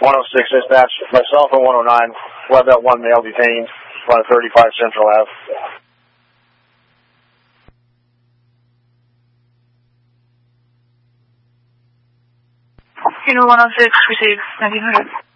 106 dispatch. Myself and 109. Web at 1 male detained. Run 35 Central Ave. Unit 106, received 1900.